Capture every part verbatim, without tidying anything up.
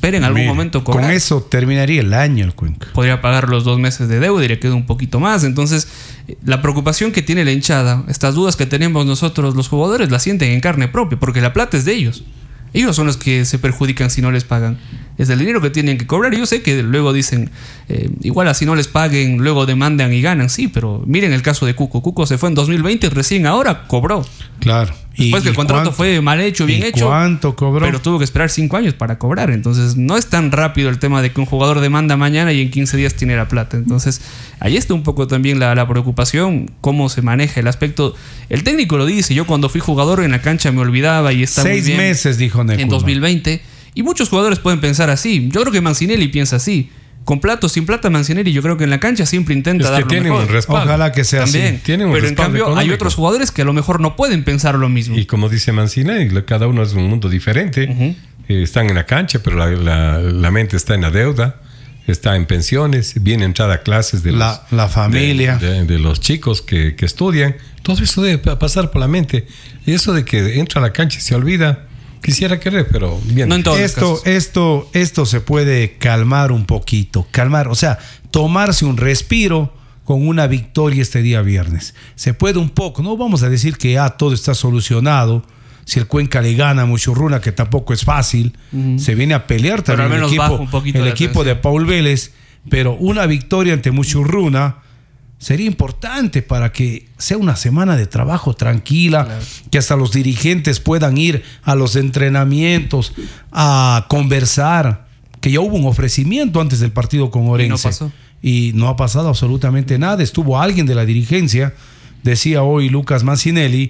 espera en algún Mira, momento cobrar. Con eso terminaría el año el Cuenca. Podría pagar los dos meses de deuda y le queda un poquito más. Entonces, la preocupación que tiene la hinchada, estas dudas que tenemos nosotros los jugadores, la sienten en carne propia, porque la plata es de ellos. Ellos son los que se perjudican si no les pagan. Es el dinero que tienen que cobrar. Yo sé que luego dicen, eh, igual así no les paguen, luego demandan y ganan. Sí, pero miren el caso de Cuco. Cuco se fue en dos mil veinte y recién ahora cobró. Claro. Después que el contrato cuánto, fue mal hecho, bien ¿y hecho. ¿Cuánto cobró? Pero tuvo que esperar cinco años para cobrar. Entonces no es tan rápido el tema de que un jugador demanda mañana y en quince días tiene la plata. Entonces ahí está un poco también la, la preocupación, cómo se maneja el aspecto. El técnico lo dice, yo cuando fui jugador en la cancha me olvidaba y estaba Seis muy bien meses, dijo Necuma. en dos mil veinte. Y muchos jugadores pueden pensar así. Yo creo que Mancinelli piensa así. Con plata o sin plata, Mancinelli yo creo que en la cancha siempre intenta es que dar lo tienen mejor. un respaldo. Ojalá que sea También. así. Tienen un Pero en respaldo cambio económico. hay otros jugadores que a lo mejor no pueden pensar lo mismo. Y como dice Mancinelli, cada uno es un mundo diferente. Uh-huh. Eh, están en la cancha, pero la, la, la mente está en la deuda, está en pensiones, viene a entrar a clases de La- los, la familia. de, de- de los chicos que, que estudian. Todo eso debe pa- pasar por la mente. Y eso de que entra a la cancha y se olvida, quisiera querer, pero bien. No en todos los Esto, casos. esto, esto se puede calmar un poquito, calmar, o sea, tomarse un respiro con una victoria este día viernes. Se puede un poco, no vamos a decir que ah, todo está solucionado. Si el Cuenca le gana a Muchurruna, que tampoco es fácil, uh-huh. se viene a pelear Pero también al menos el baja equipo, un poquito el la equipo de Paul Vélez, pero una victoria ante Muchurruna sería importante para que sea una semana de trabajo tranquila, claro. que hasta los dirigentes puedan ir a los entrenamientos a conversar, que ya hubo un ofrecimiento antes del partido con Orense. Y no pasó. Y no ha pasado absolutamente nada. Estuvo alguien de la dirigencia, decía hoy Lucas Mancinelli,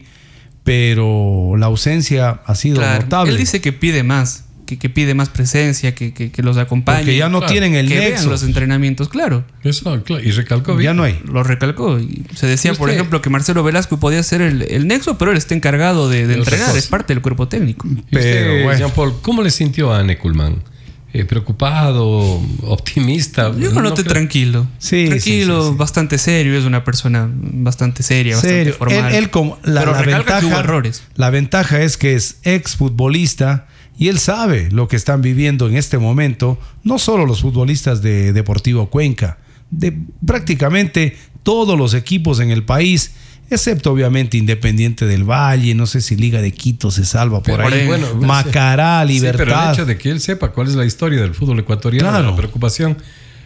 pero la ausencia ha sido claro. notable. Él dice que pide más. Que, que pide más presencia, que, que, que los acompañe. Porque ya no claro, tienen el que nexo. vean los entrenamientos, claro. Eso, claro. Y recalcó bien. Ya no hay. Lo recalcó. Y se decía, Usted, por ejemplo, que Marcelo Velasco podía ser el, el nexo, pero él está encargado de, de entrenar, cosa. Es parte del cuerpo técnico. Pero, usted, bueno. Jean-Paul, ¿cómo le sintió a Neckelman? Eh, ¿Preocupado? ¿Optimista? Yo lo noté no tranquilo. Sí, tranquilo, sí, sí, sí. bastante serio. Es una persona bastante seria, Serio. bastante formal. Él, él como, la, pero la recalca ventaja, que hubo errores. La ventaja es que es exfutbolista y él sabe lo que están viviendo en este momento, no solo los futbolistas de Deportivo Cuenca, de prácticamente todos los equipos en el país, excepto obviamente Independiente del Valle, no sé si Liga de Quito se salva por pero, ahí, bueno, Macará, sí, Libertad. Sí, pero el hecho de que él sepa cuál es la historia del fútbol ecuatoriano, claro. la preocupación,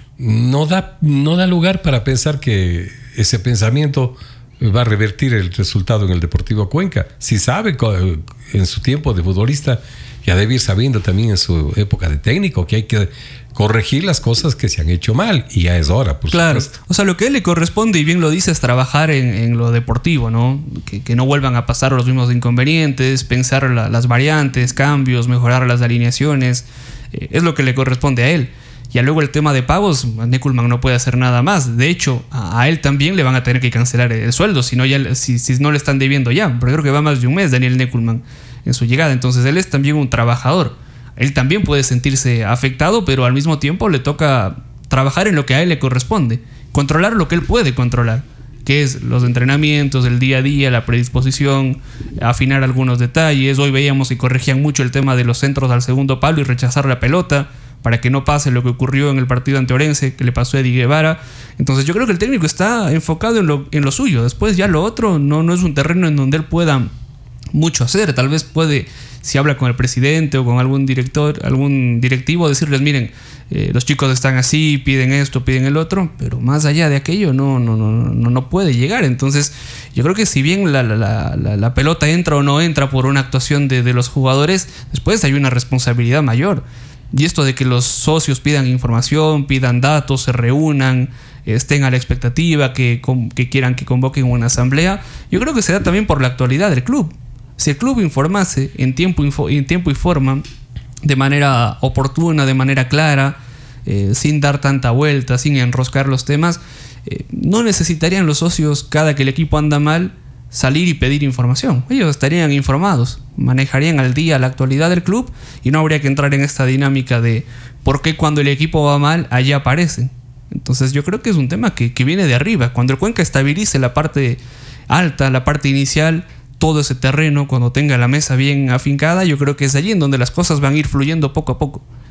no da, no da lugar para pensar que ese pensamiento va a revertir el resultado en el Deportivo Cuenca. Si sabe en su tiempo de futbolista, ya debe ir sabiendo también en su época de técnico que hay que corregir las cosas que se han hecho mal y ya es hora, por claro. supuesto. O sea, lo que a él le corresponde, y bien lo dice, es trabajar en, en lo deportivo, ¿no? Que, que no vuelvan a pasar los mismos inconvenientes, pensar la, las variantes, cambios, mejorar las alineaciones. Eh, es lo que le corresponde a él. Ya luego el tema de pagos, Neckelman no puede hacer nada más. De hecho, a, a él también le van a tener que cancelar el sueldo, si no, ya, si, si no le están debiendo ya. Porque creo que va más de un mes Daniel Neckelman en su llegada. Entonces él es también un trabajador. Él también puede sentirse afectado, pero al mismo tiempo le toca trabajar en lo que a él le corresponde. Controlar lo que él puede controlar, que es los entrenamientos, el día a día, la predisposición, afinar algunos detalles. Hoy veíamos que corregían mucho el tema de los centros al segundo palo y rechazar la pelota, para que no pase lo que ocurrió en el partido ante Orense, que le pasó a Eddie Guevara. Entonces yo creo que el técnico está enfocado en lo, en lo suyo. Después ya lo otro no, no es un terreno en donde él pueda mucho hacer. Tal vez puede, si habla con el presidente o con algún director, algún directivo, decirles, miren, eh, los chicos están así, piden esto, piden el otro, pero más allá de aquello no, no, no, no, no puede llegar. Entonces yo creo que si bien la, la, la, la pelota entra o no entra por una actuación de, de los jugadores, después hay una responsabilidad mayor. Y esto de que los socios pidan información, pidan datos, se reúnan, estén a la expectativa, que, que quieran que convoquen una asamblea, yo creo que se da también por la actualidad del club. Si el club informase en tiempo, info, en tiempo y forma, de manera oportuna, de manera clara, eh, sin dar tanta vuelta, sin enroscar los temas, eh, no necesitarían los socios, cada que el equipo anda mal, salir y pedir información. Ellos estarían informados, manejarían al día la actualidad del club y no habría que entrar en esta dinámica de por qué cuando el equipo va mal, allá aparecen. Entonces yo creo que es un tema que, que viene de arriba. Cuando el Cuenca estabilice la parte alta, la parte inicial, todo ese terreno, cuando tenga la mesa bien afincada, yo creo que es allí en donde las cosas van a ir fluyendo poco a poco.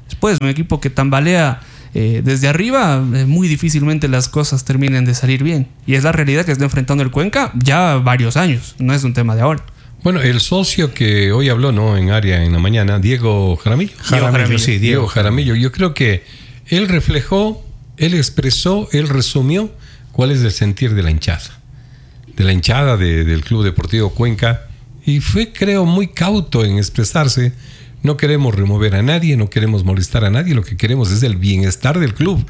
Después, un equipo que tambalea eh, desde arriba, eh, muy difícilmente las cosas terminen de salir bien. Y es la realidad que está enfrentando el Cuenca ya varios años, no es un tema de ahora. Bueno, el socio que hoy habló, ¿no? En área en la mañana, Diego Jaramillo. Jaramillo, Jaramillo. sí, Diego Diego Jaramillo. Yo creo que él reflejó, él expresó, él resumió cuál es el sentir de la hinchada. De la hinchada de, del Club Deportivo Cuenca. Y fue, creo, muy cauto en expresarse. No queremos remover a nadie, no queremos molestar a nadie. Lo que queremos es el bienestar del club.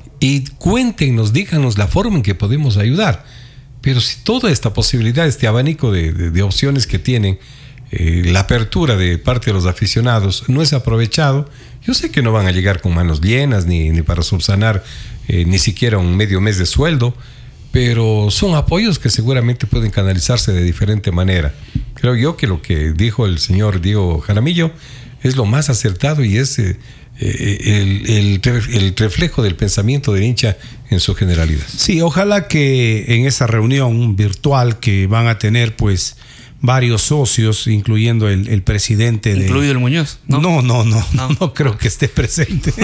Y cuéntenos, díganos la forma en que podemos ayudar. Pero si toda esta posibilidad, este abanico de, de, de opciones que tienen, eh, la apertura de parte de los aficionados no es aprovechado, yo sé que no van a llegar con manos llenas ni, ni para subsanar eh, ni siquiera un medio mes de sueldo, pero son apoyos que seguramente pueden canalizarse de diferente manera. Creo yo que lo que dijo el señor Diego Jaramillo es lo más acertado y es eh, el, el, el reflejo del pensamiento del hincha en su generalidad. Sí, ojalá que en esa reunión virtual que van a tener pues varios socios, incluyendo el, el presidente de... Incluido el Muñoz, ¿no? No, no, no, no, No. no creo que esté presente.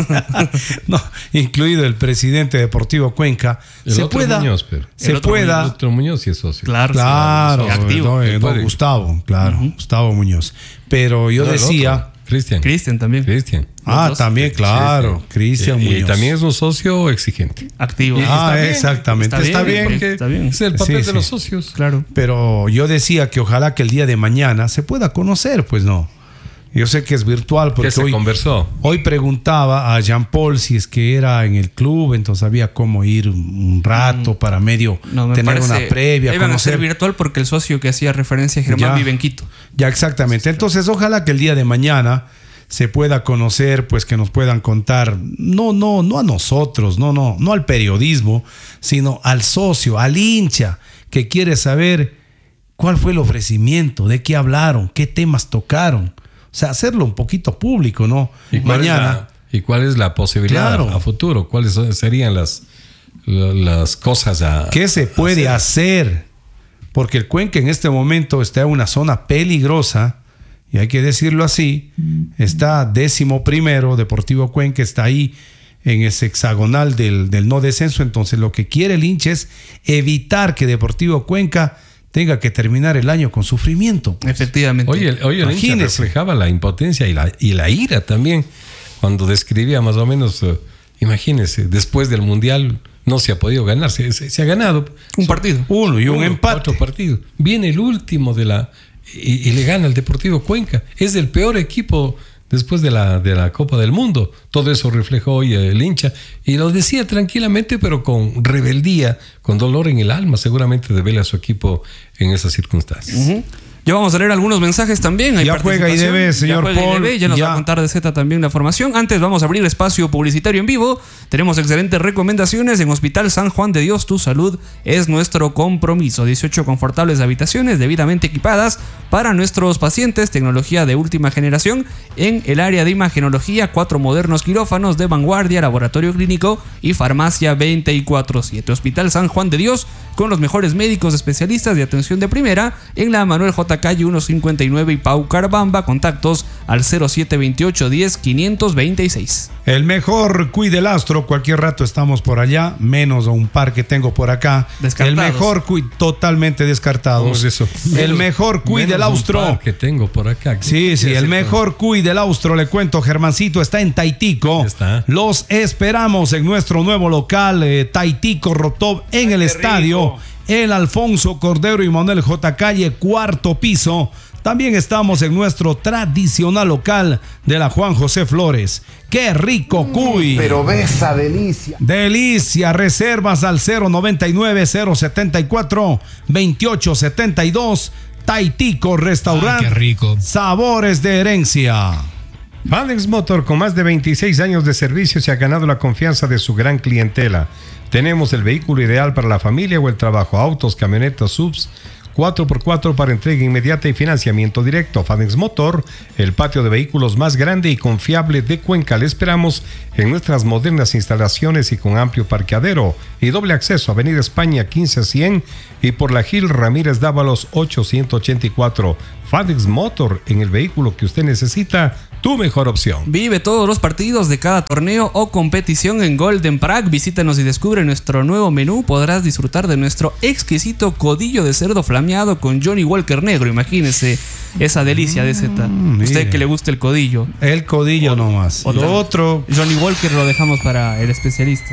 No, incluido el presidente Deportivo Cuenca. El se otro pueda, Muñoz, pero. se El otro pueda, El otro Muñoz sí es socio. Claro, claro, sí, activo. no, eh, El no, padre. Gustavo, claro, Ujú. Gustavo Muñoz. Pero yo No, el decía, otro, Cristian. Cristian también. Cristian. ah, dos. también, claro, Cristian Y, y Muñoz. también es un socio exigente. Activo. Y Ah, está bien, exactamente, está está bien, bien. Porque está bien. es el papel Sí, de sí. los socios. Claro. Pero yo decía que ojalá que el día de mañana se pueda conocer, pues no. Yo sé que es virtual ¿Qué porque se hoy, conversó? hoy preguntaba a Jean Paul si es que era en el club, entonces había cómo ir un rato para medio No, me tener parece, una previa, iban a ser conocer. virtual porque el socio que hacía referencia a Germán Ya. vive en Quito. Ya, exactamente. Entonces, ojalá que el día de mañana se pueda conocer, pues que nos puedan contar, no, no, no a nosotros, no, no, no al periodismo, sino al socio, al hincha, que quiere saber cuál fue el ofrecimiento, de qué hablaron, qué temas tocaron. O sea, hacerlo un poquito público, ¿no? ¿Y cuál, Mañana. es la, ¿Y cuál es la posibilidad Claro. a futuro? ¿Cuáles son- serían las, la- las cosas a ¿Qué se puede hacer? Porque el Cuenca en este momento está en una zona peligrosa, y hay que decirlo así, está décimo primero, Deportivo Cuenca está ahí en ese hexagonal del, del no descenso, entonces lo que quiere el hincha es evitar que Deportivo Cuenca tenga que terminar el año con sufrimiento. Efectivamente. Oye, el, oye, el hincha Imagínese. reflejaba la impotencia y la, y la ira también cuando describía más o menos, uh, imagínese, después del Mundial no se ha podido ganar, se, se- se ha ganado un partido. Uno y un uno, empate. Otro partido. Viene el último de la y, y le gana el Deportivo Cuenca. Es el peor equipo después de la, de la Copa del Mundo. Todo eso reflejó hoy el hincha y lo decía tranquilamente, pero con rebeldía, con dolor en el alma, seguramente devela a su equipo en esas circunstancias. Ujú. Ya vamos a leer algunos mensajes también. Hay Ya juega I D B, participación. señor Ya juega Paul. I D B, ya nos Ya. va a contar de Z también la formación. Antes vamos a abrir espacio publicitario en vivo. Tenemos excelentes recomendaciones en Hospital San Juan de Dios. Tu salud es nuestro compromiso. dieciocho confortables habitaciones debidamente equipadas para nuestros pacientes. Tecnología de última generación en el área de imagenología. Cuatro modernos quirófanos de vanguardia, laboratorio clínico y farmacia veinticuatro siete. Hospital San Juan de Dios con los mejores médicos especialistas de atención de primera en la Manuel J. Calle ciento cincuenta y nueve y Pau Carabamba. Contactos al cero siete veintiocho diez quinientos veintiséis. El mejor Cuy del Astro, cualquier rato estamos por allá, menos un par que tengo por acá. Descartados. El mejor Cuy, totalmente descartados. ¿Cómo es eso? El Menos- mejor Cuy menos del un Austro. par que tengo por acá. Sí, sí, el mejor Cuy del Austro, le cuento, Germancito, está en Taitico. Está. Los esperamos en nuestro nuevo local, eh, Taitico Rotov, en el estadio. El Alfonso Cordero y Manuel J. Calle, cuarto piso. También estamos en nuestro tradicional local de la Juan José Flores. ¡Qué rico cuy! Pero ve esa delicia. Delicia, reservas al cero noventa y nueve, cero setenta y cuatro, veintiocho setenta y dos. Taitico Restaurante. Ay, qué rico. Sabores de herencia. Fadex Motor, con más de veintiséis años de servicio, se ha ganado la confianza de su gran clientela. Tenemos el vehículo ideal para la familia o el trabajo: autos, camionetas, subs, cuatro por cuatro para entrega inmediata y financiamiento directo. Fadex Motor, el patio de vehículos más grande y confiable de Cuenca. Le esperamos en nuestras modernas instalaciones y con amplio parqueadero y doble acceso. Avenida España quince cien y por la Gil Ramírez Dávalos ochocientos ochenta y cuatro. Fadex Motor, en el vehículo que usted necesita, tu mejor opción. Vive todos los partidos de cada torneo o competición en Golden Prague. Visítanos y descubre nuestro nuevo menú. Podrás disfrutar de nuestro exquisito codillo de cerdo flameado con Johnny Walker negro. Imagínese esa delicia de Z. Mm, Usted mire. que le gusta el codillo. El codillo nomás. otra. Lo otro, Johnny Walker lo dejamos para el especialista.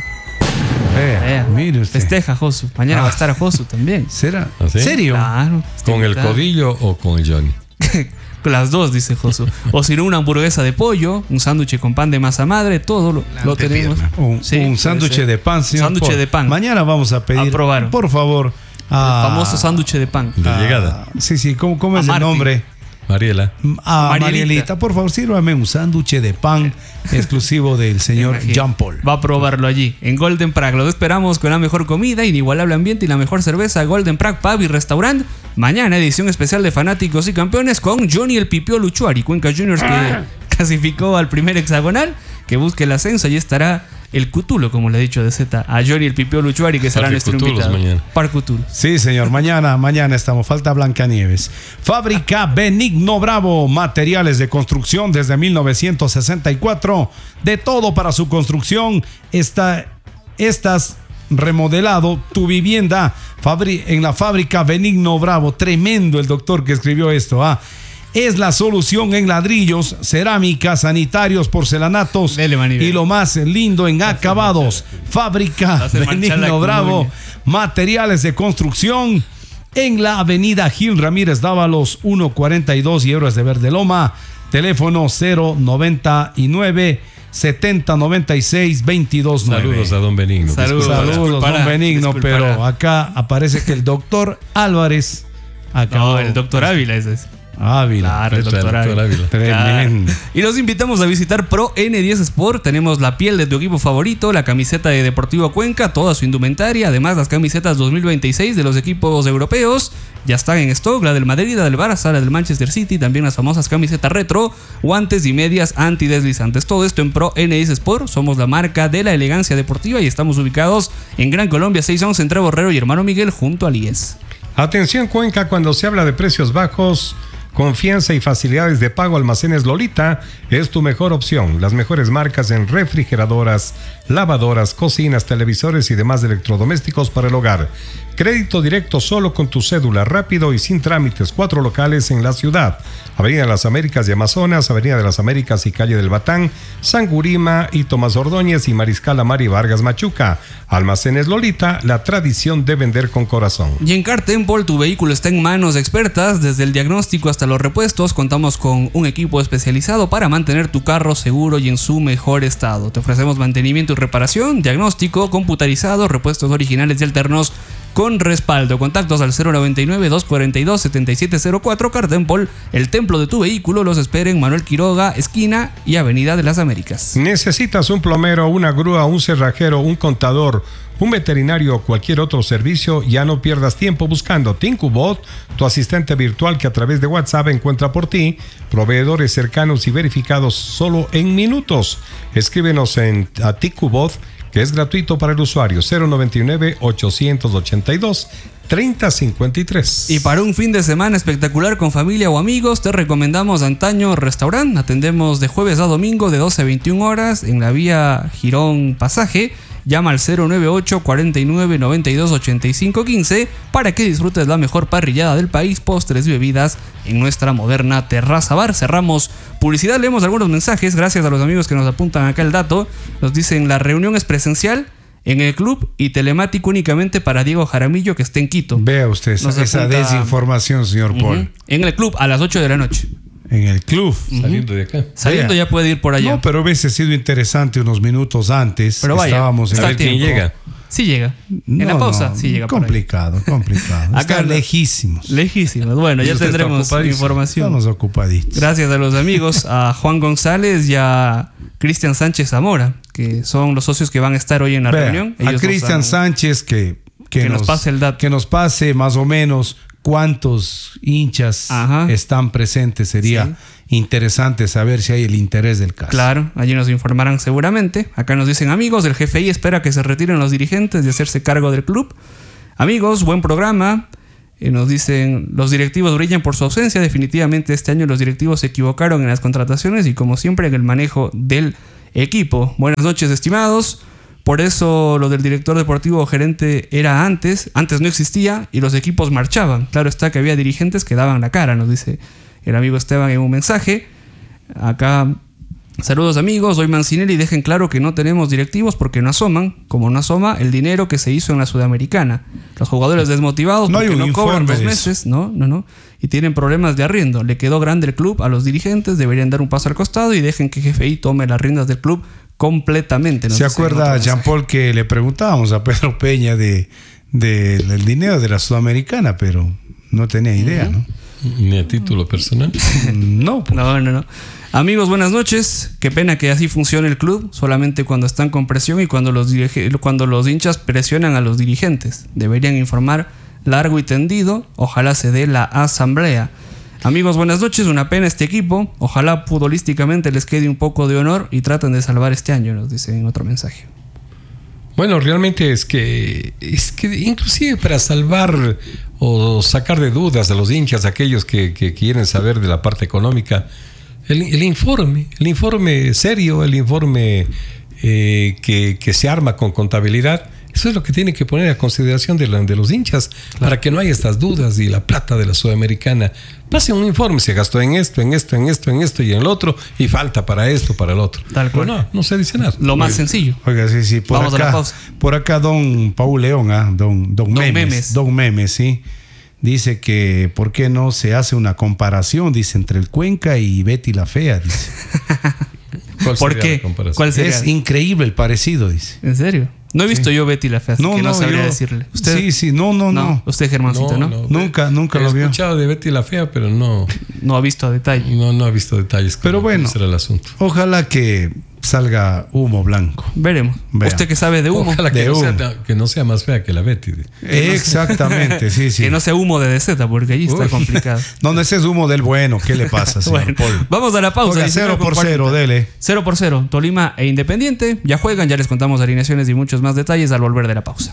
vea, Vea, mire usted. Festeja Josu. Mañana Ah. va a estar a Josu también. ¿Será? ¿Ah, sí? ¿Serio? Claro. ¿Con el Claro. codillo o con el Johnny? Con las dos, dice Josu. O si no, una hamburguesa de pollo, un sándwich con pan de masa madre, todo lo, lo tenemos. Un, Sí, un puede sándwich ser. de pan, señor. Sándwich Paul. de pan. Mañana vamos a pedir, Aprobaron. por favor, El a, famoso sándwich de pan. De a- llegada. Sí, sí, ¿cómo, cómo A es el Marty. nombre? Mariela. A Marielita. Marielita, por favor, sírvame un sándwich de pan exclusivo del señor Imagínate. Jean Paul. Va a probarlo allí, en Golden Prague. Lo esperamos con la mejor comida, inigualable ambiente y la mejor cerveza. Golden Prague Pub y Restaurant. Mañana, edición especial de Fanáticos y Campeones con Johnny el Pipio Luchuari, Cuenca Juniors, que clasificó al primer hexagonal, que busque el ascenso. Allí estará el Cutulo, como le he dicho de Z, a Johnny el Pipio Luchuari, que será Parque nuestro Cutulos invitado. mañana. Par Cutulo. Sí, señor. Mañana, mañana estamos. Falta Blancanieves. Fábrica Benigno Bravo. Materiales de construcción desde mil novecientos sesenta y cuatro. De todo para su construcción. Está, estás remodelado tu vivienda fabri- en la fábrica Benigno Bravo. Tremendo el doctor que escribió esto. ¿ah? Es la solución en ladrillos, cerámica, sanitarios, porcelanatos Dele, Manibel. y lo más lindo en acabados. Fábrica Hace manchala Benigno con Bravo. uña. Materiales de construcción en la avenida Gil Ramírez Dávalos ciento cuarenta y dos y Hebras de Verde Loma. Teléfono cero noventa y nueve setenta noventa y seis veintidós nueve. Saludos a don Benigno. Saludos. Disculpa. Saludos, Disculpará, don Benigno, disculpará. pero acá aparece que el doctor Álvarez acabó. No, el doctor Ávila ese es. Ávila. Claro, el Está el doctor doctor Ávila. Ávila. Tremendo. Claro. Y los invitamos a visitar Pro N diez Sport. Tenemos la piel de tu equipo favorito, la camiseta de Deportivo Cuenca, toda su indumentaria, además las camisetas dos mil veintiséis de los equipos europeos. Ya están en stock, la del Madrid, la del Barça, la del Manchester City, también las famosas camisetas retro, guantes y medias antideslizantes. Todo esto en Pro N diez Sport. Somos la marca de la elegancia deportiva y estamos ubicados en Gran Colombia seiscientos once entre Borrero y Hermano Miguel junto al I E S. Atención Cuenca, cuando se habla de precios bajos, confianza y facilidades de pago, Almacenes Lolita es tu mejor opción. Las mejores marcas en refrigeradoras, lavadoras, cocinas, televisores y demás electrodomésticos para el hogar. Crédito directo solo con tu cédula, rápido y sin trámites. Cuatro locales en la ciudad: Avenida de las Américas y Amazonas, Avenida de las Américas y Calle del Batán, Sangurima y Tomás Ordóñez y Mariscal Amari Vargas Machuca. Almacenes Lolita, la tradición de vender con corazón. Y en Car Temple tu vehículo está en manos expertas. Desde el diagnóstico hasta los repuestos, contamos con un equipo especializado para mantener tu carro seguro y en su mejor estado. Te ofrecemos mantenimiento y reparación, diagnóstico computarizado, repuestos originales y alternos con respaldo. Contactos al cero noventa y nueve, doscientos cuarenta y dos, setenta y siete cero cuatro. Car Temple, el templo de tu vehículo. Los espera en Manuel Quiroga, esquina y Avenida de las Américas. ¿Necesitas un plomero, una grúa, un cerrajero, un contador, un veterinario o cualquier otro servicio? Ya no pierdas tiempo buscando Tincubot, tu asistente virtual que a través de WhatsApp encuentra por ti proveedores cercanos y verificados solo en minutos. Escríbenos en a Tincubot, que es gratuito para el usuario. Cero noventa y nueve, ochocientos ochenta y dos, treinta cincuenta y tres. Y para un fin de semana espectacular con familia o amigos, te recomendamos Antaño Restaurant. Atendemos de jueves a domingo de doce a veintiuna horas en la vía Girón Pasaje. Llama al cero noventa y ocho, cuarenta y nueve, noventa y dos, ochenta y cinco quince para que disfrutes la mejor parrillada del país, postres y bebidas en nuestra moderna terraza bar. Cerramos publicidad, leemos algunos mensajes, gracias a los amigos que nos apuntan acá el dato. Nos dicen: la reunión es presencial en el club y telemático únicamente para Diego Jaramillo, que está en Quito. Vea usted esa, Nos esa apunta- desinformación, señor Paul. Ujú. En el club a las ocho de la noche. En el club. Saliendo de acá. Saliendo Vea. ya puede ir por allá. No, pero hubiese sido interesante unos minutos antes. Pero vaya, Estábamos en está A ver a quién tiempo. llega. Sí llega. En No, la pausa, no, sí llega por ahí. complicado, complicado. Acá Están no- lejísimos. Lejísimos. Bueno, Y ya usted está tendremos ocupadísimo. información. Estamos ocupaditos. Gracias a los amigos, a Juan González y a Cristian Sánchez Zamora, que son los socios que van a estar hoy en la Vea, reunión. a Ellos nos Cristian han- Sánchez que, que, Que nos pase el dato. Que nos pase más o menos cuántos hinchas Ajá. están presentes. Sería interesante saber si hay el interés del caso. Claro, allí nos informarán seguramente. Acá nos dicen: amigos, el G F I espera que se retiren los dirigentes de hacerse cargo del club. Amigos, buen programa. Y nos dicen, los directivos brillan por su ausencia. Definitivamente este año los directivos se equivocaron en las contrataciones y como siempre en el manejo del equipo. Buenas noches, estimados. Por eso lo del director deportivo o gerente era antes. Antes no existía y los equipos marchaban. Claro está que había dirigentes que daban la cara, nos dice el amigo Esteban en un mensaje. Acá, saludos amigos, soy Mancinelli y dejen claro que no tenemos directivos porque no asoman, como no asoma el dinero que se hizo en la Sudamericana. Los jugadores desmotivados no porque no cobran dos de meses, no, no, no, y tienen problemas de arriendo. Le quedó grande el club a los dirigentes, deberían dar un paso al costado y dejen que G F I tome las riendas del club completamente. ¿Se acuerda, Jean-Paul, que le preguntábamos a Pedro Peña de, de, del dinero de la Sudamericana, pero no tenía idea, ¿no? Ni a título personal. No, pues. No, no, no. Amigos, buenas noches. Qué pena que así funcione el club, solamente cuando están con presión y cuando los, dirige, cuando los hinchas presionan a los dirigentes. Deberían informar largo y tendido. Ojalá se dé la asamblea. Amigos, buenas noches. Una pena este equipo. Ojalá futbolísticamente les quede un poco de honor y traten de salvar este año, nos dice en otro mensaje. Bueno, realmente es que es que inclusive para salvar o sacar de dudas a los hinchas, aquellos que, que quieren saber de la parte económica, el, el informe, el informe serio, el informe eh, que, que se arma con contabilidad, eso es lo que tiene que poner a consideración de, la, de los hinchas, claro, para que no haya estas dudas y la plata de la Sudamericana. Pase un informe, se gastó en esto, en esto, en esto, en esto y en el otro, y falta para esto, para el otro. Tal cual. Pero no, no se dice nada. Lo más sencillo. Oiga, sí, sí. Por Vamos acá, a la pausa. Por acá, don Paul León, ¿ah? don, don, don Memes, Memes. Don Memes, sí. Dice que ¿por qué no se hace una comparación, dice, entre el Cuenca y Betty la Fea? Dice. ¿Por qué? ¿Cuál sería? Es increíble el parecido, dice. ¿En serio? No he visto sí. yo Betty la Fea, así no, que no, no sabría yo, decirle. ¿Usted? Sí, sí, no, no, no. no. Usted, Germancito, ¿no? no, no. Nunca, nunca He lo vio. He escuchado de Betty la Fea, pero no... No ha visto a detalle. No, no ha visto detalles. Pero bueno, será el asunto. Ojalá que salga humo blanco. Veremos. Vea. Usted que sabe de humo. Ojalá que, de no humo. Sea, que no sea más fea que la Betty. Exactamente, sí, sí. Que no sea humo de D Z, porque allí está Uy. complicado. No, no, ese es humo del bueno. ¿Qué le pasa, señor Bueno, Paul? vamos a la pausa. Oiga, cero por cero, dele. Cero por cero. Tolima e Independiente ya juegan, ya les contamos alineaciones y muchos más detalles al volver de la pausa.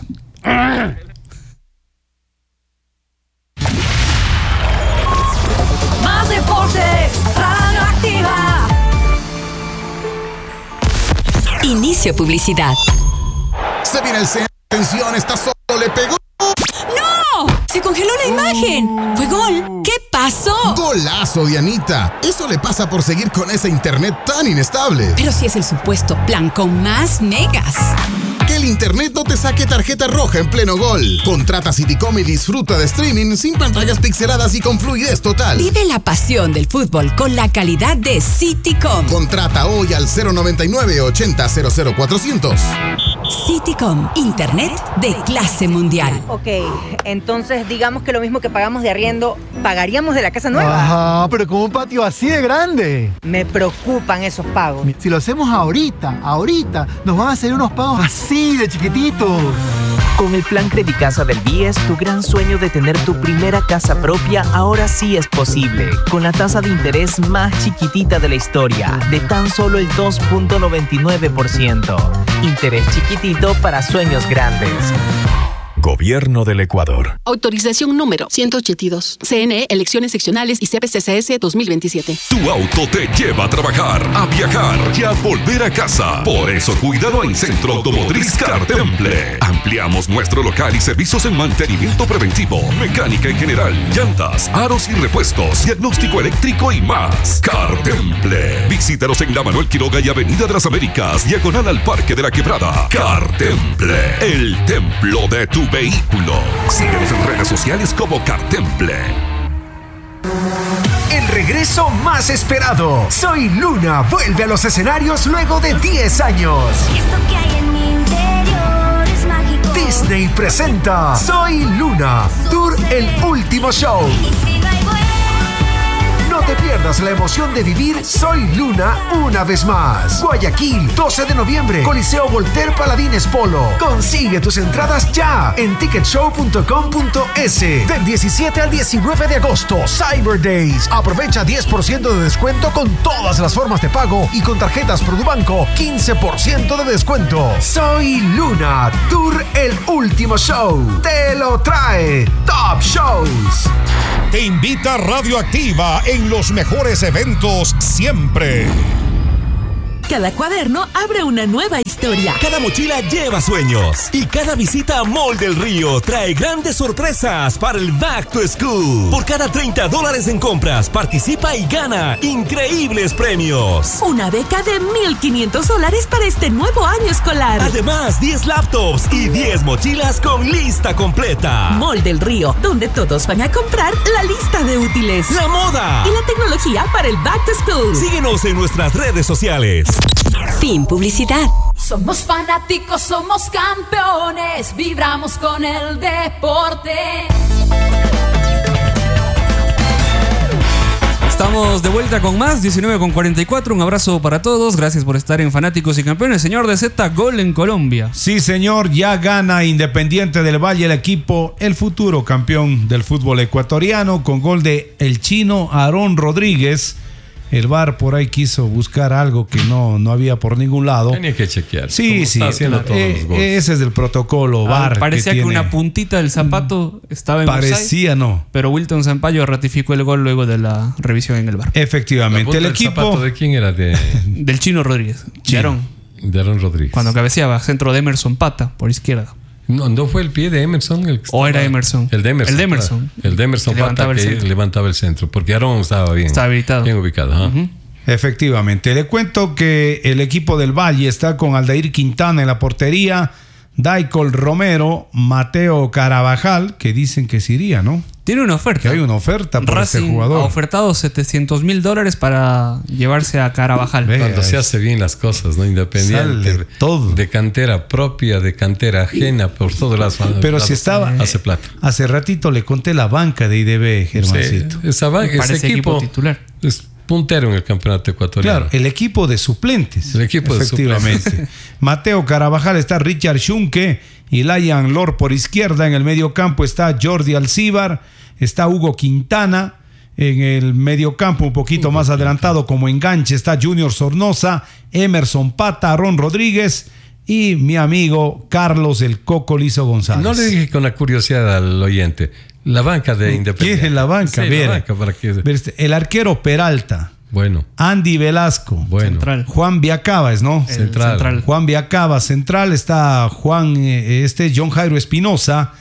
Más deportes, Radio Activa. Inicio publicidad. Se viene el centro. Atención, está solo, le pegó. ¡No! ¡Se congeló la imagen! ¡Fue gol! ¿Qué pasó? Golazo, Dianita. Eso le pasa por seguir con ese internet tan inestable. Pero si es el supuesto plan con más megas. Que el internet no te saque tarjeta roja en pleno gol. Contrata Citycom y disfruta de streaming sin pantallas pixeladas y con fluidez total. Vive la pasión del fútbol con la calidad de Citycom. Contrata hoy al cero noventa y nueve ochenta cero cero cuatrocientos. Citycom, internet de clase mundial. Ok, entonces digamos que lo mismo que pagamos de arriendo, ¿pagaríamos de la casa nueva? Ajá, pero con un patio así de grande. Me preocupan esos pagos. Si lo hacemos ahorita, ahorita, nos van a hacer unos pagos así de chiquititos. Con el plan Credicasa del B I E S, tu gran sueño de tener tu primera casa propia ahora sí es posible. Con la tasa de interés más chiquitita de la historia, de tan solo el dos punto noventa y nueve por ciento. Interés chiquitito para sueños grandes. Gobierno del Ecuador. Autorización número ciento ochenta y dos. C N E, elecciones seccionales y C P C C S dos mil veintisiete. Tu auto te lleva a trabajar, a viajar y a volver a casa. Por eso, cuidado en Centro Automotriz Cartemple. Ampliamos nuestro local y servicios en mantenimiento preventivo, mecánica en general, llantas, aros y repuestos, diagnóstico eléctrico y más. Cartemple. Visítanos en la Manuel Quiroga y Avenida de las Américas, diagonal al Parque de la Quebrada. Cartemple, el templo de tu vehículo. Síguenos en redes sociales como Cartemple. El regreso más esperado. Soy Luna vuelve a los escenarios luego de diez años. Esto que hay en mi interior es mágico. Disney presenta Soy Luna, Tour El Último Show. No te pierdas la emoción de vivir Soy Luna una vez más. Guayaquil, doce de noviembre, Coliseo Voltaire Paladines Polo. Consigue tus entradas ya en ticket show punto com punto es. Del diecisiete al diecinueve de agosto, Cyber Days. Aprovecha diez por ciento de descuento con todas las formas de pago y con tarjetas Produbanco quince por ciento de descuento. Soy Luna, Tour El Último Show. Te lo trae Top Shows. Te invita Radioactiva en los mejores eventos siempre. Cada cuaderno abre una nueva historia. Cada mochila lleva sueños. Y cada visita a Mall del Río trae grandes sorpresas para el Back to School. Por cada treinta dólares en compras, participa y gana increíbles premios. Una beca de mil quinientos dólares para este nuevo año escolar. Además, diez laptops y diez mochilas con lista completa. Mall del Río, donde todos van a comprar la lista de útiles. La moda. Y la tecnología para el Back to School. Síguenos en nuestras redes sociales. Fin publicidad. Somos fanáticos, somos campeones, vibramos con el deporte. Estamos de vuelta con más, diecinueve con cuarenta y cuatro. Un abrazo para todos. Gracias por estar en Fanáticos y Campeones. Señor de Z, gol en Colombia. Sí, señor. Ya gana Independiente del Valle, el equipo, el futuro campeón del fútbol ecuatoriano, con gol de el chino Aarón Rodríguez. El V A R por ahí quiso buscar algo que no, no había por ningún lado. Tenía que chequear. Sí, sí. Está haciendo todos eh, los goles. Ese es el protocolo V A R. Ah, parecía que, que una tiene. puntita del zapato estaba en Parecía, offside, no. Pero Wilton Sampaio ratificó el gol luego de la revisión en el V A R. Efectivamente. El equipo. ¿De quién era? De... Del chino Rodríguez. De Aarón. De Aarón Rodríguez. Cuando cabeceaba, centro de Emerson Pata, por izquierda. No, no fue el pie de Emerson. El que o estaba... era Emerson. El de Emerson. El de Emerson. El de Emerson que Pata levantaba que el levantaba el centro. Porque Aarón estaba bien. Estaba habilitado. Bien ubicado. ¿Ah? Uh-huh. Efectivamente. Le cuento que el equipo del Valle está con Aldair Quintana en la portería, Daicol Romero, Mateo Carabajal, que dicen que se iría, ¿no? Tiene una oferta. Que hay una oferta por Racing este jugador. ha ofertado setecientos mil dólares para llevarse a Carabajal. Ve, Cuando se hace bien las cosas, ¿no? Independiente. Sale todo. De cantera propia, de cantera ajena, por todas las. Pero las, si estaba. Hace plata. Hace ratito le conté la banca de I D B, Germancito. Sí, esa banca, ese Parece equipo, equipo titular. Es puntero en el campeonato ecuatoriano. Claro, el equipo de suplentes. El equipo de efectivamente. suplentes. Mateo Carabajal, está Richard Schunke y Lion Lord por izquierda. En el medio campo está Jordi Alcíbar, está Hugo Quintana. En el medio campo, un poquito Hugo más Quintana. Adelantado, como enganche, está Junior Sornosa, Emerson Pata, Aarón Rodríguez y mi amigo Carlos el Coco Lizo González. No le dije con la curiosidad al oyente. La banca de Independiente. ¿Quién es la banca? Sí, Ver, la banca para que... El arquero Peralta. Bueno. Andy Velasco. Bueno. Central. Juan Viacabas, ¿no? Central. Central. Juan Viacabas, central. Está Juan, eh, este es John Jairo Espinosa.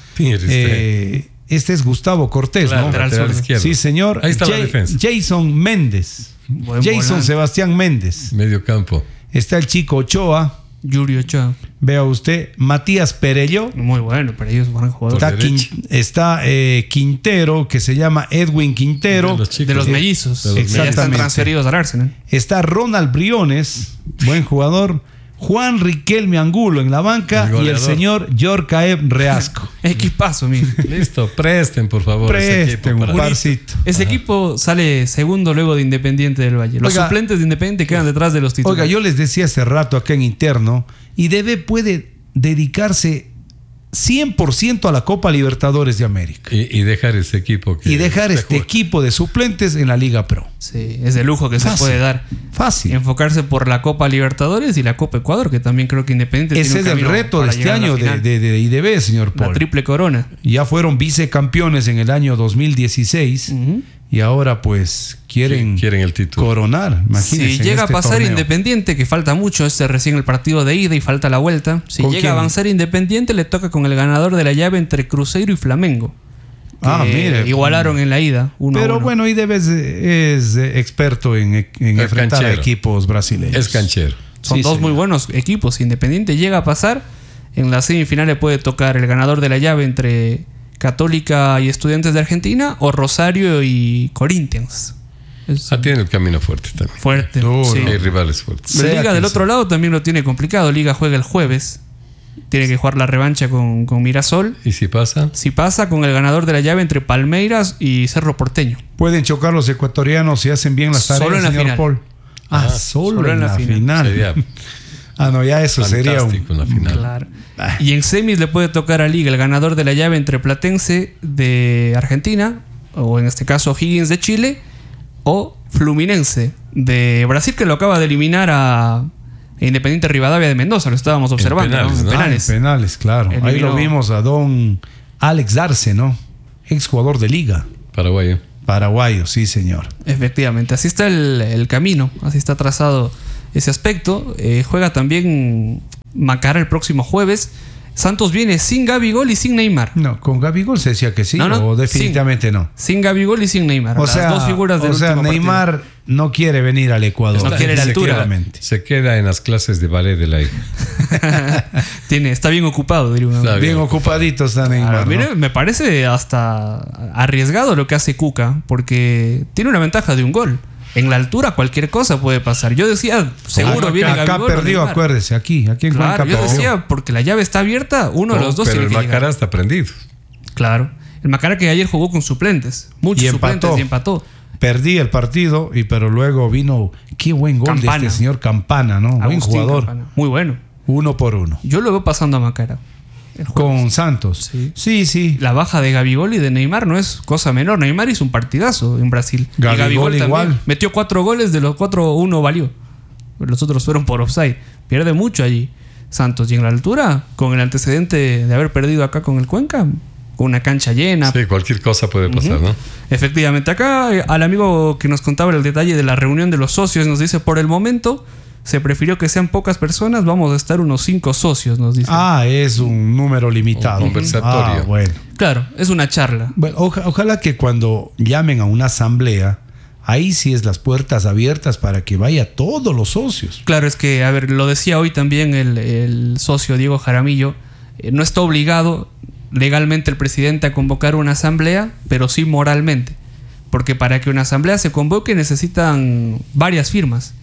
Eh, este es Gustavo Cortés, claro, ¿no? Lateral izquierdo. Sí, señor. Ahí está J- la defensa. Jason Méndez. Buen Jason volante. Sebastián Méndez. Medio campo. Está el chico Ochoa. Yuri Ochoa. Vea usted. Matías Perello. Muy bueno, pero ellos buen jugador. Está, Quin- está eh, Quintero, que se llama Edwin Quintero. De los chicos, de los Eh, mellizos. de los Ya están exactamente. transferidos al Arsenal. Está Ronald Briones, buen jugador. Juan Riquelme Angulo en la banca El y el goleador. señor Yorcaeb Reasco. Equipazo, amigo. Listo, presten por favor. ese equipo Presten un para- parcito. Ese equipo sale segundo luego de Independiente del Valle. Los Oiga, suplentes de Independiente quedan detrás de los titulares. Oiga, yo les decía hace rato acá en interno, I D B puede dedicarse cien por ciento a la Copa Libertadores de América. Y, y dejar ese equipo. Que Y dejar se este juega. equipo de suplentes en la Liga Pro. Sí, es de lujo que Fácil. se puede dar. Fácil. Enfocarse por la Copa Libertadores y la Copa Ecuador, que también creo que Independiente Ese es tiene un el camino reto de para este llegar a la año de, final. de, de I D B, señor La Paul. triple corona. Ya fueron vicecampeones en el año dos mil dieciséis Ujú. y ahora pues quieren, Sí, quieren el título. coronar. Imagínense, Si en llega este a pasar torneo. Independiente, que falta mucho, este recién el partido de ida y falta la vuelta. Si ¿Con llega quién? a avanzar Independiente, le toca con el ganador de la llave entre Cruzeiro y Flamengo. Ah, que mire. igualaron en la ida. Uno a Pero uno. bueno, I D B es, es, eh, experto en, en Es enfrentar a canchero. equipos brasileños. Es canchero. Son Sí, dos señor. muy buenos equipos. Si Independiente llega a pasar, en la semifinal le puede tocar el ganador de la llave entre Católica y Estudiantes de Argentina o Rosario y Corinthians. Es Ah, tiene el camino fuerte también. fuerte. Duro. Sí. Hay rivales fuertes. La Sea Liga quien del sea. otro lado también lo tiene complicado. Liga juega el jueves Tiene que jugar la revancha con, con Mirasol. ¿Y si pasa? Si pasa, con el ganador de la llave entre Palmeiras y Cerro Porteño. Pueden chocar los ecuatorianos si hacen bien las tareas, Solo en la señor final. Paul. Ah, Ah, solo, solo en, en la, la final. final. Sería Ah, no, ya eso sería un... fantástico en la final. Claro. Y en semis le puede tocar a Liga el ganador de la llave entre Platense de Argentina, o en este caso Higgins de Chile, o Fluminense de Brasil, que lo acaba de eliminar a Independiente Rivadavia de Mendoza. Lo estábamos observando, penales, ¿no? En ¿no? penales. Ah, en penales, claro. Eliminó. Ahí lo vimos a don Alex Darce, ¿no? Exjugador de Liga. Paraguayo. Paraguayo, sí, señor. Efectivamente, así está el, el camino, así está trazado ese aspecto. Eh, juega también Macará el próximo jueves. Santos viene sin Gabigol y sin Neymar. No, con Gabigol se decía que sí, No, no, o definitivamente sin, no. Sin Gabigol y sin Neymar. O Las sea, dos figuras del o sea último Neymar partido. no quiere venir al Ecuador. No quiere la altura. Efectivamente. Se queda en las clases de ballet de la hija. Tiene, está bien ocupado, diría uno. Está Bien bien. ocupadito está Neymar. Ahora, ¿no? mire, me parece hasta arriesgado lo que hace Cuca, porque tiene una ventaja de un gol. En la altura cualquier cosa puede pasar. Yo decía, seguro Acá- viene Acá Gabigol o perdió, Neymar. acuérdese, aquí, aquí en Claro, Cuenca yo perdió. decía, porque la llave está abierta, uno de No, los dos pero tiene el que llegar. Macará está prendido. Claro. El Macará que ayer jugó con suplentes. Muchos Y suplentes empató. y empató. Perdí el partido, y pero luego vino, qué buen gol Campana. de este señor Campana, ¿no? Buen Agustín jugador. Campana. Muy bueno. Uno por uno. Yo lo veo pasando a Macará. El jueves. Con Santos. Sí. sí, sí. La baja de Gabigol y de Neymar no es cosa menor. Neymar hizo un partidazo en Brasil. Gabigol y Gabigol también igual. metió cuatro goles, de los cuatro, uno valió. Los otros fueron por offside. Pierde mucho allí Santos. Y en la altura, con el antecedente de haber perdido acá con el Cuenca, con una cancha llena. Sí, cualquier cosa puede pasar, Ujú. ¿no? Efectivamente. Acá eh, al amigo que nos contaba el detalle de la reunión de los socios nos dice, por el momento se prefirió que sean pocas personas, vamos a estar unos cinco socios, nos dice. Ah, es un número limitado. Un conversatorio. Ah, bueno. Claro, es una charla. Bueno, oja- ojalá que cuando llamen a una asamblea, ahí sí es las puertas abiertas para que vaya todos los socios. Claro, es que, a ver, lo decía hoy también el, el socio Diego Jaramillo, eh, no está obligado legalmente el presidente a convocar una asamblea, pero sí moralmente. Porque para que una asamblea se convoque necesitan varias firmas.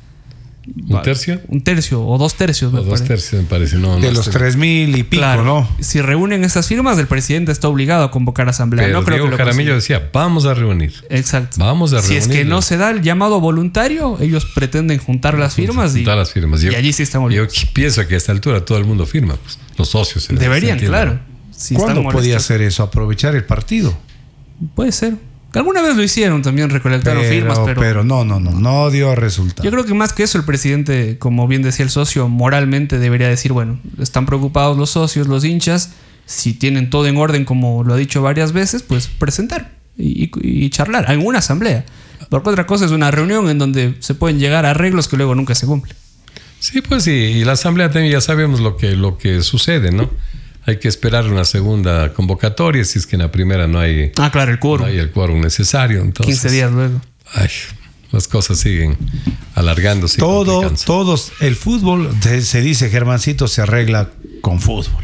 ¿Un tercio? Un tercio o dos tercios. O me dos parece. tercios, me parece. No, no De los estoy- tres mil y pico, Claro, ¿no? si reúnen esas firmas, el presidente está obligado a convocar asamblea. Pero no creo Diego que lo Jaramillo consiga. decía, vamos a reunir. Exacto. Vamos a Si es que reunirlo. no se da el llamado voluntario, ellos pretenden juntar las firmas y, Juntar las firmas. Yo, y allí sí están yo molestos. pienso que a esta altura todo el mundo firma. Pues, los socios. en ese Deberían, sentido. claro. Si ¿Cuándo están podía molestos. hacer eso? Aprovechar el partido. Puede ser. Alguna vez lo hicieron también, recolectaron Pero, firmas, pero, pero no, no, no, no dio resultado. yo creo que más que eso el presidente, como bien decía el socio, moralmente debería decir, bueno, están preocupados los socios, los hinchas, si tienen todo en orden como lo ha dicho varias veces, pues presentar y, y- y charlar en una asamblea. Porque otra cosa es una reunión en donde se pueden llegar a arreglos que luego nunca se cumplen. Sí, pues sí. Y la asamblea también ya sabemos lo que, lo que sucede, ¿no? Hay que esperar una segunda convocatoria si es que en la primera no hay, Ah, claro, el no quórum. hay el quórum necesario. Entonces, quince días luego. Ay, las cosas siguen alargándose. y Todo, complicándose. todos, el fútbol, se, se dice, Germancito, se arregla con fútbol.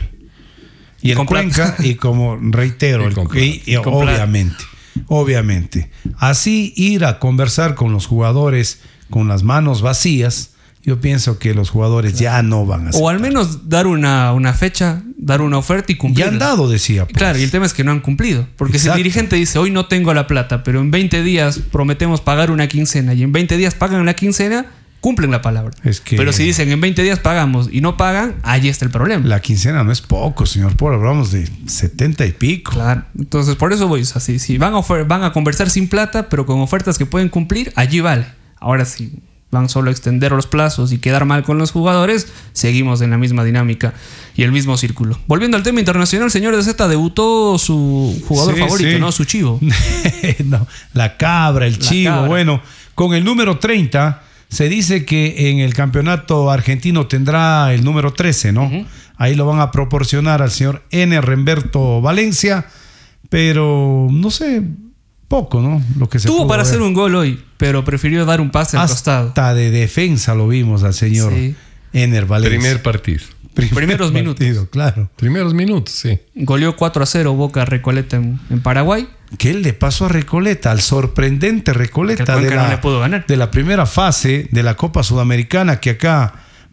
Y el Con plata. Cuenca, y como reitero, Y el- con plata. y- y Con plata. obviamente, obviamente. Así ir a conversar con los jugadores con las manos vacías, yo pienso que los jugadores ya no van a hacer. O al menos dar una, una fecha, dar una oferta y cumplir. Ya han dado, decía. pues. Claro, y el tema es que no han cumplido. Porque si Exacto. el dirigente dice, hoy no tengo la plata, pero en veinte días prometemos pagar una quincena y en veinte días pagan la quincena, cumplen la palabra. Es que- Pero si dicen en veinte días pagamos y no pagan, allí está el problema. La quincena no es poco, señor Paul, hablamos de setenta y pico. Claro. Entonces, por eso voy. O sea, si, si van, a ofer- van a conversar sin plata, pero con ofertas que pueden cumplir, allí vale. Ahora sí. Van solo a extender los plazos y quedar mal con los jugadores, seguimos en la misma dinámica y el mismo círculo. Volviendo al tema internacional, señor de Z, debutó su jugador Sí, favorito, sí. ¿no? Su chivo. No, la cabra, el La chivo. cabra. Bueno, con el número treinta, se dice que en el campeonato argentino tendrá el número trece, ¿no? Ujú. Ahí lo van a proporcionar al señor N. Remberto Valencia, pero no sé, poco, ¿no? Lo que se Tuvo pudo para ver. hacer un gol hoy, pero prefirió dar un pase al costado. Hasta de defensa lo vimos al señor Sí. Ener Valencia. Primer partido. Primeros partido, minutos. claro. Primeros minutos, sí. Goleó cuatro a cero Boca Recoleta en, en Paraguay. ¿Qué le pasó a Recoleta? Al sorprendente Que Recoleta el de Cuenca no la, le pudo ganar. de la primera fase de la Copa Sudamericana, que acá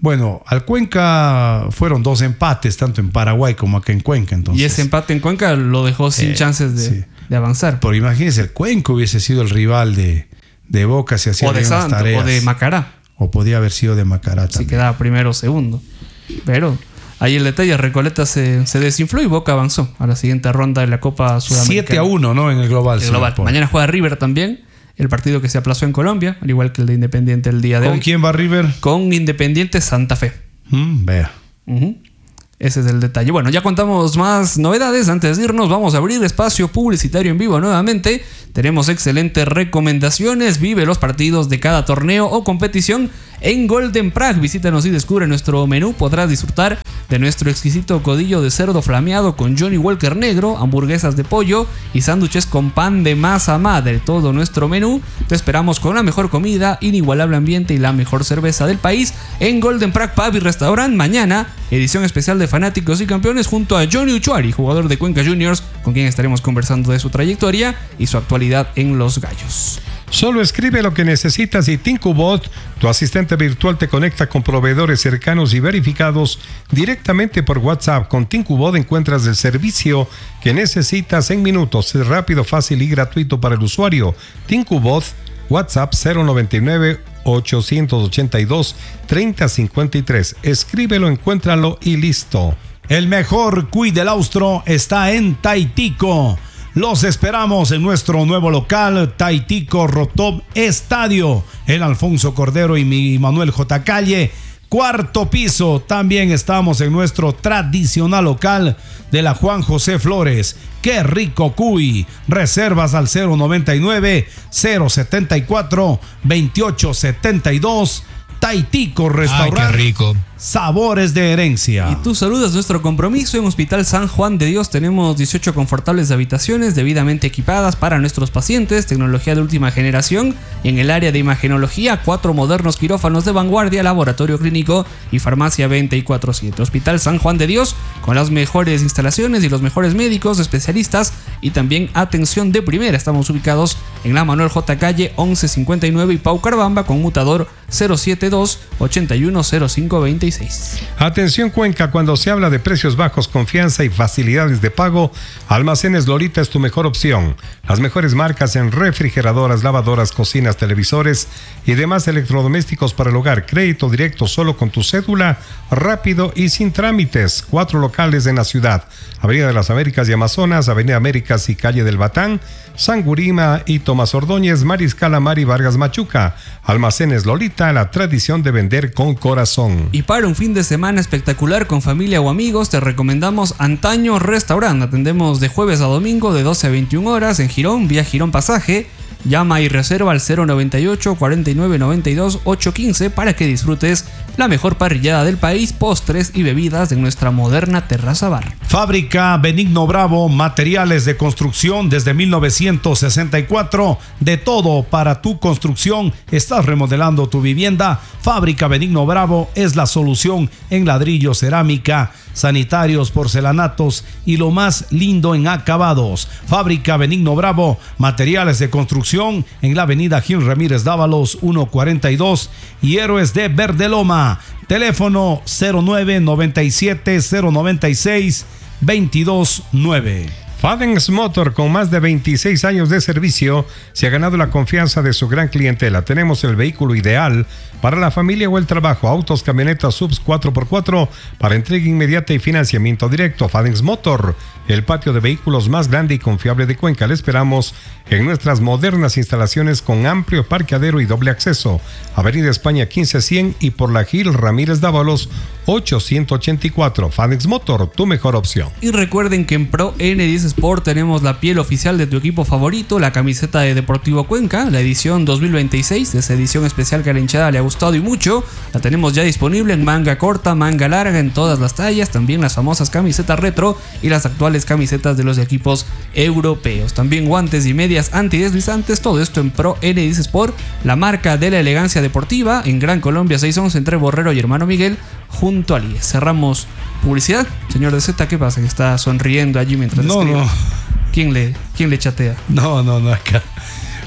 Bueno, al Cuenca fueron dos empates, tanto en Paraguay como acá en Cuenca. Entonces, y ese empate en Cuenca lo dejó sin eh, chances de, sí. de avanzar. Pero imagínense, el Cuenca hubiese sido el rival de, de Boca si hacía o de bien las Santo, tareas. o de Macará. O podía haber sido de Macará también. Si quedaba primero o segundo. Pero ahí el detalle, Recoleta se, se desinfló y Boca avanzó a la siguiente ronda de la Copa Sudamericana. siete a uno, ¿no? En el global. El global. Mañana juega River también. El partido que se aplazó en Colombia, al igual que el de Independiente el día de ¿Con hoy. ¿Con quién va River? Con Independiente Santa Fe. Mm, vea. Uh-huh. Ese es el detalle. Bueno, ya contamos más novedades. Antes de irnos, vamos a abrir espacio publicitario en vivo nuevamente. Tenemos excelentes recomendaciones. Vive los partidos de cada torneo o competición en Golden Prague. Visítanos y descubre nuestro menú. Podrás disfrutar de nuestro exquisito codillo de cerdo flameado con Johnny Walker negro, hamburguesas de pollo y sándwiches con pan de masa madre. Todo nuestro menú. Te esperamos con la mejor comida, inigualable ambiente y la mejor cerveza del país en Golden Prague Pub y Restaurant. Mañana, edición especial de Fanáticos y Campeones junto a Johnny Uchuari, jugador de Cuenca Juniors, con quien estaremos conversando de su trayectoria y su actualidad en Los Gallos. Solo escribe lo que necesitas y TinkuBot, tu asistente virtual, te conecta con proveedores cercanos y verificados directamente por WhatsApp. Con TinkuBot encuentras el servicio que necesitas en minutos. Es rápido, fácil y gratuito para el usuario. TinkuBot, WhatsApp cero noventa y nueve, ochocientos ochenta y dos, treinta cincuenta y tres. Escríbelo, encuéntralo y listo. El mejor cuy del austro está en Taitico. Los esperamos en nuestro nuevo local, Taitico Rotop Estadio, en Alfonso Cordero y mi Manuel J. Calle, cuarto piso. También estamos en nuestro tradicional local de la Juan José Flores. ¡Qué rico cuy! Reservas al cero noventa y nueve, cero setenta y cuatro, veintiocho setenta y dos. Taitico Restaurante. Ay, qué rico. Sabores de herencia. Y tú saludas nuestro compromiso. En Hospital San Juan de Dios tenemos dieciocho confortables habitaciones debidamente equipadas para nuestros pacientes, tecnología de última generación. En el área de imagenología, cuatro modernos quirófanos de vanguardia, laboratorio clínico y farmacia veinticuatro siete. Hospital San Juan de Dios, con las mejores instalaciones y los mejores médicos, especialistas y también atención de primera. Estamos ubicados en la Manuel J. Calle once cincuenta y nueve y Pau Carbamba con mutador cero setenta y dos, ochenta y uno, cero cinco veintiséis. Atención Cuenca, cuando se habla de precios bajos, confianza y facilidades de pago, Almacenes Lolita es tu mejor opción. Las mejores marcas en refrigeradoras, lavadoras, cocinas, televisores y demás electrodomésticos para el hogar. Crédito directo solo con tu cédula, rápido y sin trámites. Cuatro locales en la ciudad: Avenida de las Américas y Amazonas, Avenida Américas y Calle del Batán, San Gurima y Tomás Ordóñez, Mariscal Amari Vargas Machuca. Almacenes Lolita, la tradición de vender con corazón. Y para un fin de semana espectacular con familia o amigos, te recomendamos Antaño Restaurant. Atendemos de jueves a domingo de doce a veintiuna horas en Girón, vía Girón Pasaje. Llama y reserva al cero noventa y ocho, cuarenta y nueve, noventa y dos, ochocientos quince para que disfrutes la mejor parrillada del país, postres y bebidas de nuestra moderna terraza bar. Fábrica Benigno Bravo, materiales de construcción desde mil novecientos sesenta y cuatro, de todo para tu construcción. ¿Estás remodelando tu vivienda? Fábrica Benigno Bravo es la solución en ladrillo, cerámica, sanitarios, porcelanatos y lo más lindo en acabados. Fábrica Benigno Bravo, materiales de construcción en la avenida Gil Ramírez Dávalos ciento cuarenta y dos y Héroes de Verdeloma. Teléfono cero nueve noventa y siete, cero noventa y seis, veintidós nueve. Fadens Motor, con más de veintiséis años de servicio, se ha ganado la confianza de su gran clientela. Tenemos el vehículo ideal para la familia o el trabajo: autos, camionetas, subs cuatro por cuatro para entrega inmediata y financiamiento directo. Fadens Motor, el patio de vehículos más grande y confiable de Cuenca. Le esperamos en nuestras modernas instalaciones con amplio parqueadero y doble acceso. Avenida España quince cien y por la Gil Ramírez Dávalos ochocientos ochenta y cuatro. Fadens Motor, tu mejor opción. Y recuerden que en Pro N diez Sport tenemos la piel oficial de tu equipo favorito, la camiseta de Deportivo Cuenca, la edición dos mil veintiséis, esa edición especial que a la hinchada le ha gustado y mucho. La tenemos ya disponible en manga corta, manga larga, en todas las tallas, también las famosas camisetas retro y las actuales camisetas de los equipos europeos. También guantes y medias antideslizantes, todo esto en Pro N diez Sport, la marca de la elegancia deportiva, en Gran Colombia seiscientos once entre Borrero y Hermano Miguel, junto al I E S. Cerramos publicidad. Señor de Z, ¿qué pasa? Que está sonriendo allí mientras No, escribe. no. ¿Quién le, quién le chatea? No, no, no, acá.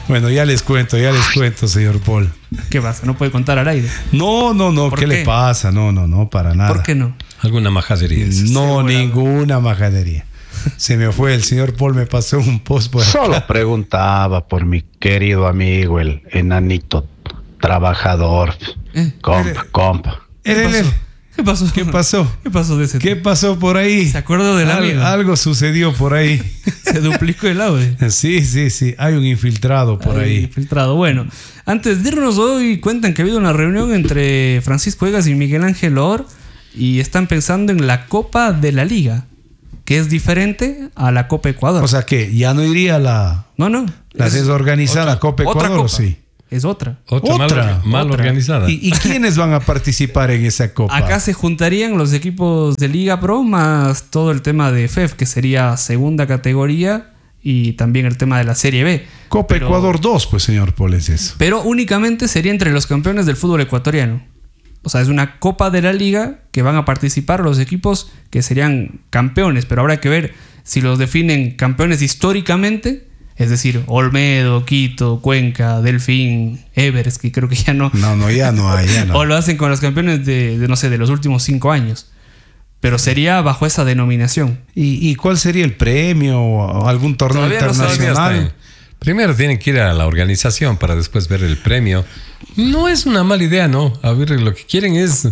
Bueno, ya les cuento, ya les cuento, señor Paul. ¿Qué pasa? ¿No puede contar al aire? No, no, no, ¿qué, qué le pasa? No, no, no, para nada. ¿Por qué no? ¿Alguna majadería? No, ninguna majadería. Se me fue, el señor Paul me pasó un post por acá. Solo preguntaba por mi querido amigo, el enanito trabajador. Eh, compa, eh, compa. ¿Qué pasó? ¿Qué pasó? ¿Qué pasó? ¿Qué pasó de ese? ¿Qué pasó por ahí? ¿Se acuerda del Al, amigo? Algo sucedió por ahí. Se duplicó el audio. Sí, sí, sí. Hay un infiltrado por Hay ahí. Infiltrado. Bueno, antes de irnos hoy, cuentan que ha habido una reunión entre Francisco Egas y Miguel Ángel Or y están pensando en la Copa de la Liga, que es diferente a la Copa Ecuador. O sea que ya no iría la, no, no, la desorganizada otra, Copa Ecuador, otra copa. Sí. Es otra. Otra, otra mal, mal otra. organizada. ¿Y, ¿Y quiénes van a participar en esa copa? Acá se juntarían los equipos de Liga Pro más todo el tema de F E F, que sería segunda categoría, y también el tema de la Serie B. Copa pero, Ecuador dos, pues señor Paul, es eso. Pero únicamente sería entre los campeones del fútbol ecuatoriano. O sea, es una Copa de la Liga que van a participar los equipos que serían campeones, pero habrá que ver si los definen campeones históricamente. Es decir, Olmedo, Quito, Cuenca, Delfín, Everest, que creo que ya no. No, no, ya no hay, ya no. O lo hacen con los campeones de, de, no sé, de los últimos cinco años. Pero sería bajo esa denominación. ¿Y, y cuál sería el premio o algún torneo Todavía internacional? No Primero tienen que ir a la organización para después ver el premio. No es una mala idea, ¿no? A ver, lo que quieren es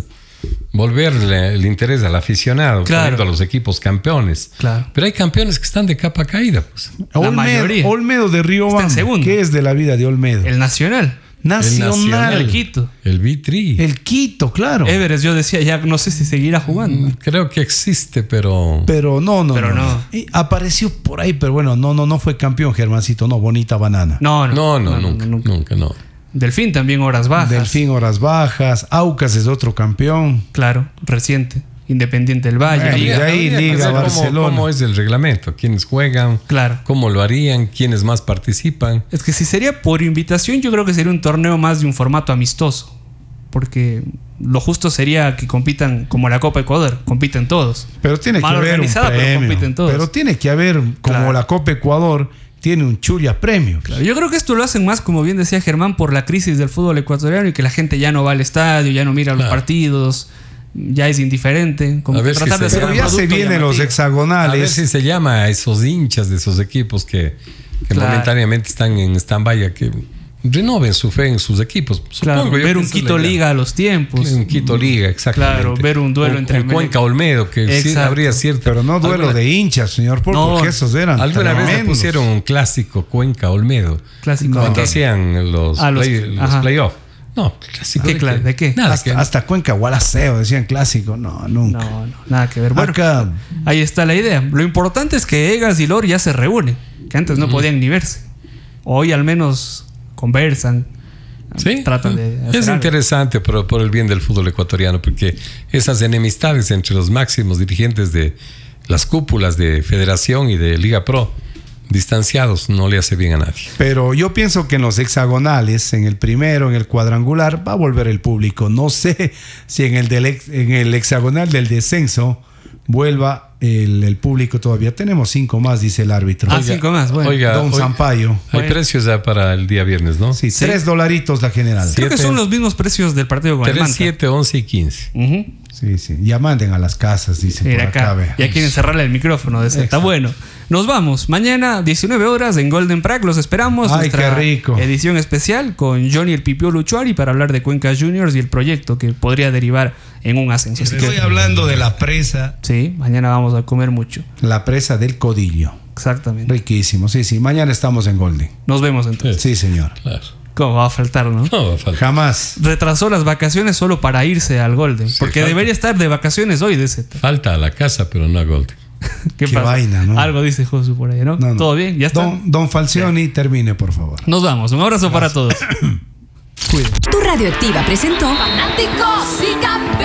volverle el interés al aficionado, claro, a los equipos campeones. Claro. Pero hay campeones que están de capa caída, pues. La Olmedo, mayoría. Olmedo de Riobamba. ¿Qué es de la vida de Olmedo? El Nacional. Nacional. El, Nacional. El Quito. El Vitri. El Quito, claro. Everest, yo decía, ya no sé si seguirá jugando. Creo que existe, pero... Pero no, no, pero no. no. Y apareció por ahí, pero bueno, no, no, no fue campeón, Germancito, no, bonita banana. No, no, no, no, no, nunca, no, nunca. nunca, no. Delfín también horas bajas. Delfín horas bajas. Aucas es otro campeón. Claro, reciente. Independiente del Valle. Bueno, Liga. de ahí, Liga, cómo, Barcelona. ¿Cómo es el reglamento? ¿Quiénes juegan? Claro. ¿Cómo lo harían? ¿Quiénes más participan? Es que si sería por invitación, yo creo que sería un torneo más de un formato amistoso. Porque lo justo sería que compitan como la Copa Ecuador. Compiten todos. Pero tiene Mal que haber un organizada, pero premio. compiten todos. Pero tiene que haber, como Claro. la Copa Ecuador tiene un chulla premio. Claro, yo creo que esto lo hacen más, como bien decía Germán, por la crisis del fútbol ecuatoriano y que la gente ya no va al estadio, ya no mira Claro. los partidos, ya es indiferente. Como A ver que si tratar se de hacer Pero un ya se producto vienen los llamativo. A ver hexagonales. si se llama a esos hinchas de esos equipos que, que Claro. momentáneamente están en stand-by a que renoven su fe en sus equipos. Claro, Supongo yo ver que un esa es Quito la idea. Liga a los tiempos. Un Quito Liga, exactamente. Claro, ver un duelo O- entre o Cuenca Olmedo, que sí Exacto. habría cierto. Pero no duelo alguna, de hinchas, señor Paul, No, porque esos eran Alguna vez le tremendos. pusieron un clásico Cuenca Olmedo. Clásico. Cuando ¿De qué? hacían los, Ah, los- play- los ajá. playoffs. No, clásico. ¿Qué cla- de qué? Nada, Hasta, que- hasta Cuenca Gualaceo decían clásico. No, nunca. No, no, nada que ver. Bueno, Acá, ahí está la idea. Lo importante es que Egas y Lor ya se reúnen, que antes no podían ni verse. Hoy al menos conversan. Sí, Tratan de hacer es algo. interesante por, por el bien del fútbol ecuatoriano, porque esas enemistades entre los máximos dirigentes de las cúpulas de Federación y de Liga Pro, distanciados, no le hace bien a nadie. pero yo pienso que en los hexagonales, en el primero, en el cuadrangular, va a volver el público. No sé si en el, del ex- en el hexagonal del descenso vuelva el, el público todavía. Tenemos cinco más, dice el árbitro. Ah, cinco más, bueno. Oiga, Don hoy- Zampayo. hay Bueno. precios ya para el día viernes, ¿no? Sí, Sí. tres dolaritos la general. Creo que siete- son los mismos precios del partido con el tres, Manta. siete, once y quince. Ujú. Sí, sí. Ya manden a las casas, dice Mira por acá. acá, vea. ya quieren cerrarle el micrófono. de ese. Está Exacto. bueno. Nos vamos. Mañana, diecinueve horas en Golden Prague. Los esperamos. Ay, Nuestra qué rico. edición especial con Johnny el Pipio Luchuari para hablar de Cuenca Juniors y el proyecto que podría derivar en un ascenso. Así Estoy que, hablando de la presa. sí, mañana vamos a comer mucho. La presa del Codillo. Exactamente. Riquísimo. Sí, sí. Mañana estamos en Golden. Nos vemos entonces. Sí, señor. Claro. ¿Cómo va a faltar, no? No va a faltar. Jamás. Retrasó las vacaciones solo para irse al Golden. Porque falta. debería estar de vacaciones hoy de Z. Falta a la casa, pero no a Golden. ¿Qué, Qué pasa? vaina, ¿no? Algo dice Josu por ahí, ¿no? No, no. ¿Todo bien? ¿Ya está? Don, don Falcioni, termine, por favor. Nos vamos. Un abrazo para todos. Cuídense. Tu Radioactiva presentó Fanáticos y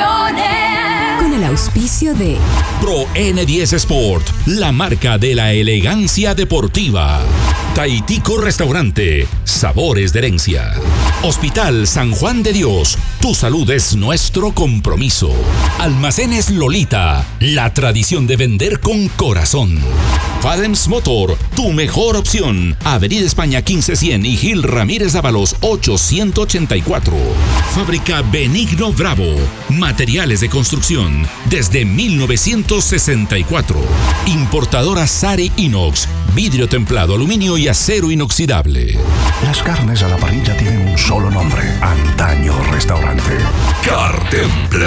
campeones. con el auspicio de Pro N diez Sport, la marca de la elegancia deportiva. Taitico Restaurante, sabores de herencia. Hospital San Juan de Dios, Tu salud es nuestro compromiso. Almacenes Lolita, la tradición de vender con corazón. Fadems Motor, tu mejor opción. Avenida España quince cien y Gil Ramírez Ábalos ochocientos ochenta y cuatro. Fábrica Benigno Bravo, materiales de construcción desde mil novecientos sesenta y cuatro. Importadora Sari Inox, vidrio templado, aluminio y acero inoxidable. Las carnes a la parrilla tienen un solo nombre: Antaño Restaurante. Cartemple.